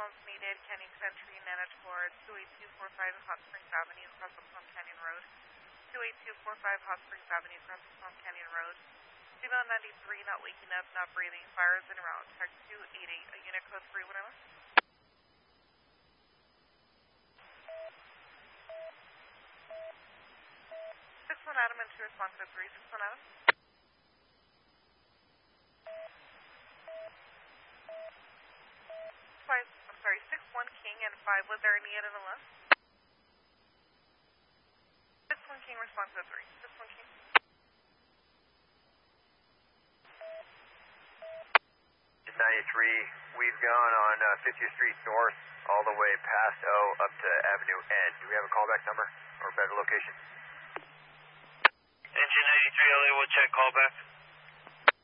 response needed. Canyon Country, Nana toward 28245 Hot Springs Avenue across the Plum Canyon Road. 28245 Hot Springs Avenue across the Plum Canyon Road. Female 93 not waking up, not breathing. Fires en route. Tech 288, a unit code 311. 6-1 Adam and 2 respond to 3. 6-1 Adam. 6-1 King and 5. Was there a need on the left? 6-1 King responds to 3. 6-1 King. It's 93. We've gone on 50th Street North all the way past O up to Avenue N. Do we have a callback number or better location? Engine 93 LA, we'll check callback.